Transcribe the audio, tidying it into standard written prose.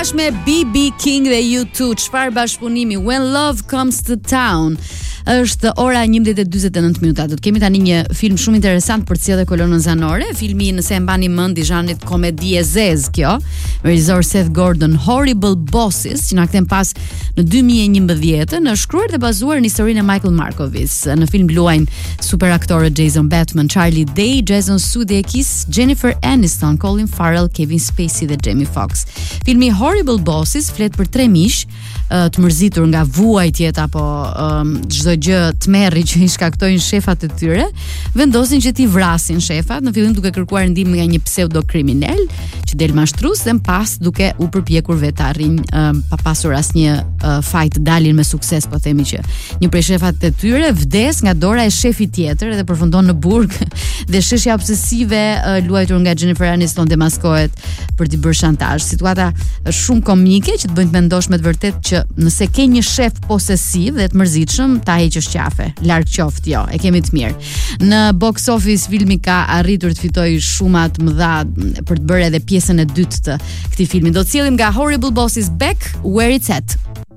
bashkë me BB King dhe U2, çfarë bashkëpunimi, When Love Comes to Town. Është ora 11:49 minuta. Do të kemi tani një film shumë interesant për të sjellë kolonën zanore. Filmi, nëse e mbani mend, i zhanrit komedi e zez kjo, me regjisor Seth Gordon, Horrible Bosses, që na kthen pas në 2011, në shkruar dhe bazuar në historinë e Michael Markovis. Në film luajnë super aktorët Jason Bateman, Charlie Day, Jason Sudeikis, Jennifer Aniston, Colin Farrell, Kevin Spacey dhe Jamie Foxx. Filmi Horrible Bosses flet për tre mish të mërzitur nga vuajtjet apo çdo gjë tmerri që i shkaktojnë shefat e tyre, vendosin që t'i vrasin shefat, në fillim duke kërkuar ndihmë nga një pseudo kriminal që del mashtrues dhe më pas duke u përpjekur vetë të arrijnë pa pasur asnjë fajt dalin me sukses, po themi që një prej shefat e tyre vdes nga dora e shefit tjetër dhe përfundon në burg dhe sheshja obsesive luajtur nga Jennifer Aniston demaskohet për t'i bërë shantazh. Situata është shumë komike që të bëjnë të mendosh me të vërtetë që nëse ke një shef posesiv dhe të mërzitshëm, ta heqësh qafe, larg qoftë, jo, e kemi të mirë. Në box office filmi ka arritur të fitojë shuma të mëdha për të bërë edhe pjesën e dytë të këtij filmi. Do të sjellim nga Horrible Bosses Back Where It's At.